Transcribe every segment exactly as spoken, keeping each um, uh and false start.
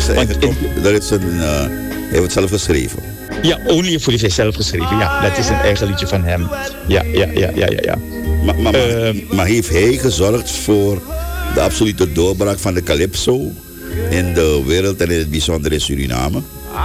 is zijn Want eigen in- top, dat is een, uh, hij heeft het zelf geschreven. Ja, Only voor heeft hij zelf geschreven. Ja, dat is een eigen liedje van hem. Ja, ja, ja, ja, ja. ja. Maar, maar, maar, Ehm. maar heeft hij gezorgd voor de absolute doorbraak van de calypso in de wereld en in het bijzonder in Suriname?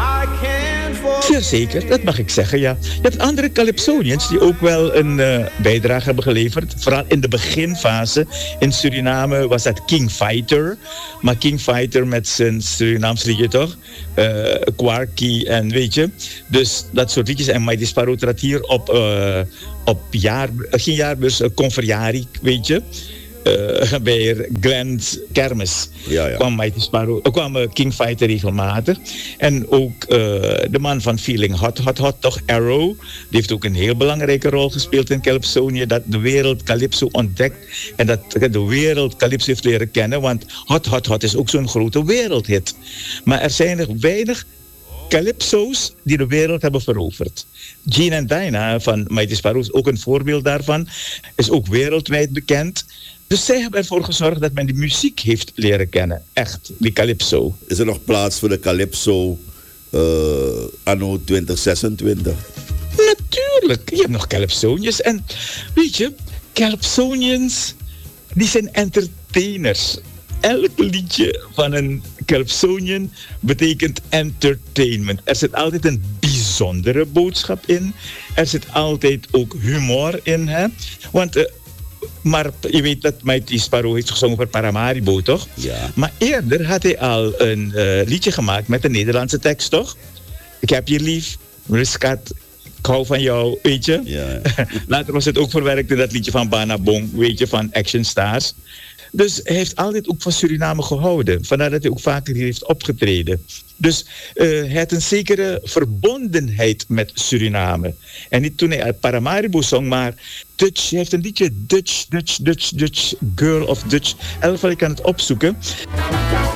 Zeer zeker, dat mag ik zeggen, ja. Je hebt andere Calypsonians die ook wel een uh, bijdrage hebben geleverd. Vooral in de beginfase. In Suriname was dat King Fighter. Maar King Fighter met zijn Surinaams liedje toch? Uh, Quarky en weet je. Dus dat soort liedjes. En Mighty Sparrow trad hier op, uh, op jaar, geen jaarbeurs, uh, Conferjari, weet je. Uh, bij Glenn's kermis ja, ja. kwam Mighty Sparrow, uh, kwam uh, King Fighter regelmatig. En ook uh, de man van Feeling Hot, Hot, Hot, toch Arrow. Die heeft ook een heel belangrijke rol gespeeld in Calypsonië. Dat de wereld Calypso ontdekt. En dat de wereld Calypso heeft leren kennen. Want Hot, Hot, Hot is ook zo'n grote wereldhit. Maar er zijn er weinig Calypso's die de wereld hebben veroverd. Gene and Dinah van Mighty Sparrow is ook een voorbeeld daarvan. Is ook wereldwijd bekend. Dus zij hebben ervoor gezorgd dat men die muziek heeft leren kennen. Echt, die Calypso. Is er nog plaats voor de Calypso uh, anno twintig zesentwintig? Natuurlijk. Je hebt nog Calypsonians. En weet je, Calypsonians, die zijn entertainers. Elk liedje van een Calypsonian betekent entertainment. Er zit altijd een bijzondere boodschap in. Er zit altijd ook humor in. Hè? Want... Uh, Maar je weet dat Mighty Sparrow heeft gezongen voor Paramaribo, toch? Ja. Maar eerder had hij al een uh, liedje gemaakt met een Nederlandse tekst, toch? Ik heb je lief, Riskat, ik hou van jou, weet je? Ja. Later was het ook verwerkt in dat liedje van Banabong, weet je, van Action Stars. Dus hij heeft altijd ook van Suriname gehouden. Vandaar dat hij ook vaker hier heeft opgetreden. Dus uh, hij had een zekere verbondenheid met Suriname. En niet toen hij uit Paramaribo zong, maar Dutch. Hij heeft een liedje Dutch, Dutch, Dutch, Dutch, Girl of Dutch. Elf, je kan het opzoeken.